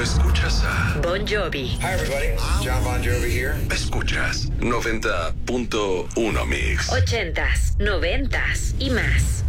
Escuchas a Bon Jovi. Hi everybody, John Bon Jovi here. Escuchas 90.1 Mix. 80s, 90s y más.